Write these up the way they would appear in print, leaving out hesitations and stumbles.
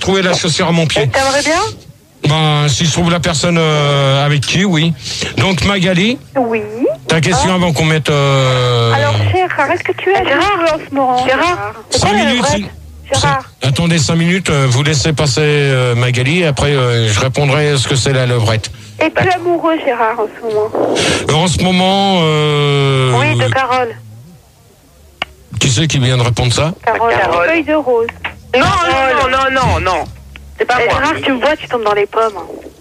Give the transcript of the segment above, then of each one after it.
trouver la chaussure à mon pied. Et t'aimerais bien? Ben, si je trouve la personne avec qui, oui. Donc, Magali, Oui. ta question avant qu'on mette... Alors, Gérard, est-ce que tu es Gérard en ce moment? Gérard, c'est 5 quoi la minutes. levrette? Gérard. Attendez 5 minutes, vous laissez passer Magali, après je répondrai ce que c'est la levrette. Es-tu amoureux, Gérard, en ce moment? En ce moment... Oui, de Carole. Qui c'est qui vient de répondre ça? Carole. Feuille de rose. Non. C'est pas moi. Gérard, tu me vois, tu tombes dans les pommes.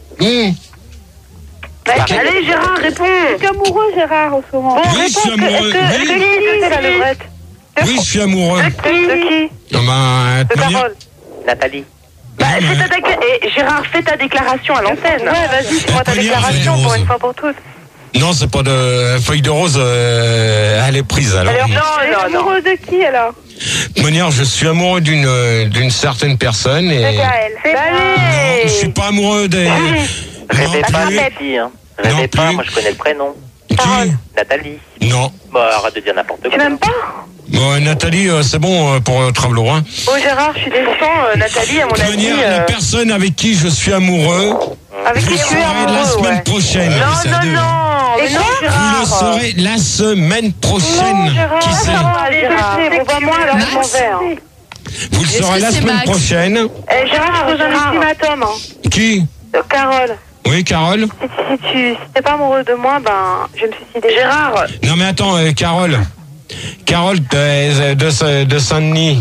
Allez, Gérard, réponds. Es-tu amoureux, Gérard, en ce moment? Oui, je suis amoureux. C'est la levrette. Oui, je suis amoureux. De qui? Non, ben, De Carole. Nathalie. Gérard, fais ta déclaration à l'antenne. Ouais, vas-y, fais-moi ta déclaration pour une fois pour toutes. Non, c'est pas de feuille de rose, elle est prise alors. Alors, non. Amoureux de qui, alors? De manière, je suis amoureux d'une certaine personne et... De Gaël. Non, je suis pas amoureux des... Rêvez Non pas, plus. Nathalie. Hein. Non Rêvez pas, plus. moi je connais le prénom. Qui? Nathalie. Non. Bah, arrête de dire n'importe quoi. Tu m'aimes pas? Bon, Nathalie, c'est bon pour Travelot, hein. Oh, Gérard, je suis déçue. Nathalie, à mon De avis. manière, la personne avec qui je suis amoureux, Avec vous qui le tu es saurez la amoureux, semaine ouais. prochaine. Non. Et non, toi, Vous le saurez la semaine prochaine. Non, Gérard. Qui c'est? Allez, revois-moi alors Max. mon verre. Vous le Est-ce saurez que la c'est semaine Max? prochaine. Gérard, je pose un ultimatum. Qui? Carole, Oui, Carole? si t'es pas amoureux de moi, ben, je vais me suicider. Gérard. Non mais attends, Carole. Carole de Saint-Denis.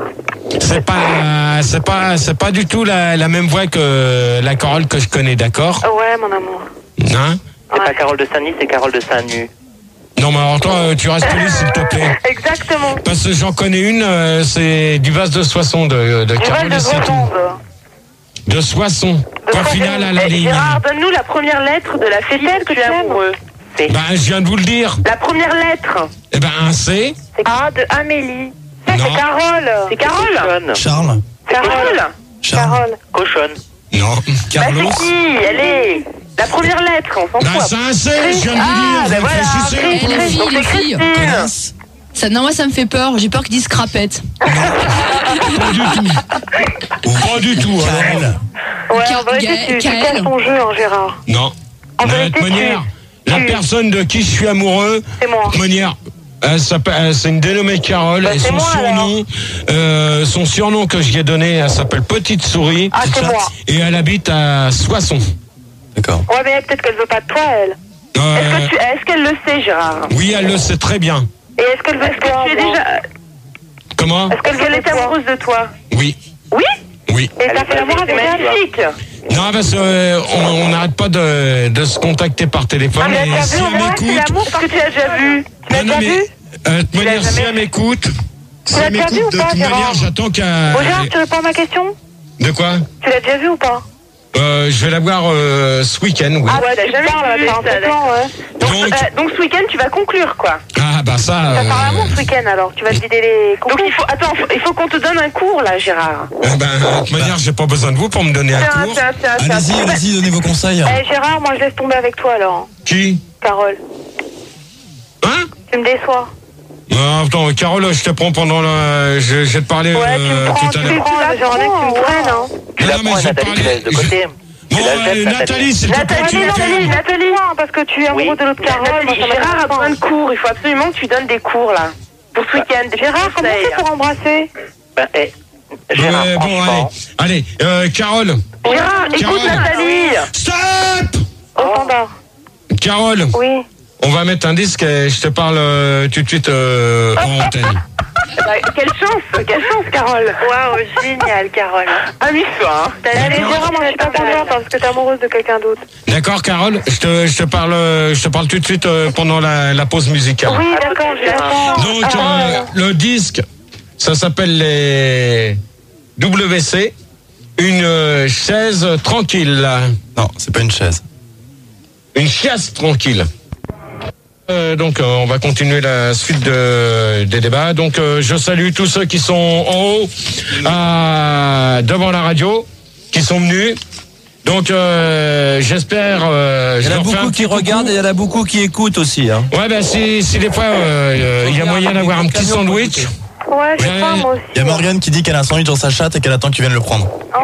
C'est pas du tout la même voix que la Carole que je connais, d'accord? Ouais, mon amour. Hein? C'est pas Carole de Saint-Denis, c'est Carole de Saint-Nu. Non mais alors toi, tu restes poli s'il te plaît. Exactement. Parce que j'en connais une, c'est du vase de Soissons de Du Carole de et c'est tout. Soissons. De Soissons. Point final à la ligne. Gérard, donne-nous la première lettre de la fille que tu es amoureux. C'est Ben, je viens de vous le dire. la première lettre. Eh ben, un C. Ah, de Amélie. Ça, Non. c'est Carole. C'est Carole. Charles. Carole. Carole. Cochonne. Non. Carlos. Bah, si, elle est. La première lettre, on s'en Ben, fout. c'est un C, je viens de vous dire. Réfléchissez un peu. Les filles, les filles. Connasse. Non, moi, ça me fait peur. J'ai peur qu'ils disent crapette. Pas du tout. Pas du tout. alors. Kael. Ouais, en vérité, tu Gaël. casses ton jeu, hein, Gérard. Non. En De vérité, toute manière, la tu- personne de qui je suis amoureux, C'est moi. de toute manière, c'est une dénommée Carole Bah, et c'est son surnom que je lui ai donné, elle s'appelle Petite Souris. Ah, c'est moi. Et elle habite à Soissons. D'accord. Ouais, mais peut-être qu'elle veut pas de toi, elle. Est-ce qu'elle le sait, Gérard? Oui, elle le sait très bien. Et est-ce qu'elle veut de toi? Tu es déjà. Comment? Est-ce qu'elle Elle veut est amoureuse de toi. Oui. Oui? Oui. Et t'as fait l'amour C'est avec elle? magnifique. Non, parce qu'on n'arrête pas de se contacter par téléphone. Ah, mais Et t'as si vu, au elle moins, c'est m'écoute, l'amour parce que tu l'as déjà vu. Tu l'as non, déjà vu? de toute manière, si elle m'écoute, Tu l'as déjà vu ou de pas, toute manière, Gérard? j'attends qu'elle. Bon, Gérard, tu réponds à ma question? De quoi? Tu l'as déjà vu ou pas? Je vais la voir ce week-end, oui. Ah ouais, t'as jamais vu ça, d'accord. Ouais. Donc ce week-end, tu vas conclure, quoi. Ah, bah ça. Ça part l'amour ce week-end alors, tu vas te vider les Donc cours. il faut qu'on te donne un cours, là, Gérard. De toute manière, j'ai pas besoin de vous pour me donner un cours. Allez-y, donnez vos conseils. Eh Gérard, moi je laisse tomber avec toi alors. Qui? Carole, Hein? tu me déçois. Non, attends, Carole, je te prends pendant la. Je vais te parler Ouais, tu me prends, tout à tu me l'heure. prends, j'aimerais que tu me prennes, hein. Tu la Non, mais prends, je vais Nathalie, tu parler- laisses de côté. Bon, Tu la jettes, Nathalie, s'il te plaît, tu me fais. Nathalie, parce que tu es amoureux de l'autre Carole. moi, ça Gérard a m'intéresse besoin de pas. cours. Il faut absolument que tu donnes des cours, là. Pour ce week-end. Gérard, comment tu fais pour embrasser? Gérard, Ouais, bon, franchement. allez, Carole. Gérard, écoute Carole. Nathalie. Stop! Au standard. Carole, Oui. on va mettre un disque et je te parle tout de suite en antenne. Quelle chance, Carole. Waouh, génial, Carole. Amuse-toi. Allez, Gérard, moi je suis pas contente parce que t'es amoureuse de quelqu'un d'autre. D'accord, Carole, je te parle tout de suite pendant la pause musicale. Oui, d'accord, je l'attends. Donc, le disque, ça s'appelle les WC, une chaise tranquille. Non, c'est pas une chaise. Une chaise tranquille. Donc, on va continuer la suite des débats. Donc, je salue tous ceux qui sont en haut, devant la radio, qui sont venus. Donc, j'espère... Il y en a beaucoup qui regardent et il y en a beaucoup qui écoutent aussi. Hein. Ouais, ben si des fois, il y a moyen d'avoir un petit sandwich. Ouais, j'ai faim, moi aussi. Il y a Morgane qui dit qu'elle a un sandwich dans sa chatte et qu'elle attend qu'il vienne le prendre.